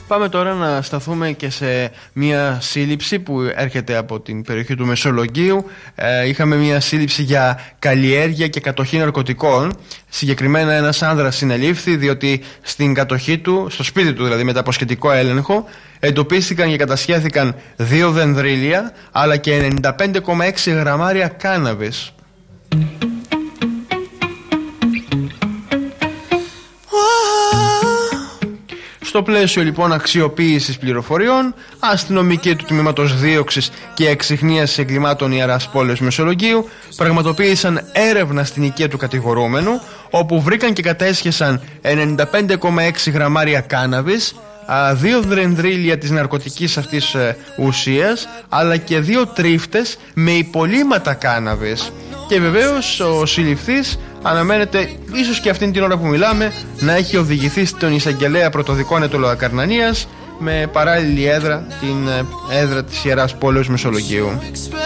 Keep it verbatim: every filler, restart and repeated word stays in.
Πάμε τώρα να σταθούμε και σε μια σύλληψη που έρχεται από την περιοχή του Μεσολογγίου. Ε, είχαμε μια σύλληψη για καλλιέργεια και κατοχή ναρκωτικών. Συγκεκριμένα ένας άνδρας συνελήφθη διότι στην κατοχή του, στο σπίτι του δηλαδή μετά από σχετικό έλεγχο, εντοπίστηκαν και κατασχέθηκαν δύο δενδρίλια αλλά και ενενήντα πέντε κόμμα έξι γραμμάρια κάναβης. Στο πλαίσιο λοιπόν αξιοποίησης πληροφοριών, αστυνομικοί του Τμήματος Δίωξης και Εξιχνίασης Εγκλημάτων Ιεράς Πόλεως Μεσολογγίου πραγματοποίησαν έρευνα στην οικία του κατηγορούμενου, όπου βρήκαν και κατέσχεσαν ενενήντα πέντε κόμμα έξι γραμμάρια κάναβης, δύο δενδρίλια της ναρκωτικής αυτής ουσίας, αλλά και δύο τρίφτες με υπολείμματα κάναβης. Και βεβαίως ο συλληφθής αναμένεται, ίσως και αυτήν την ώρα που μιλάμε, να έχει οδηγηθεί στον εισαγγελέα πρωτοδικών Ετωλοακαρνανίας με παράλληλη έδρα την έδρα της Ιεράς Πόλεως Μεσολογγίου.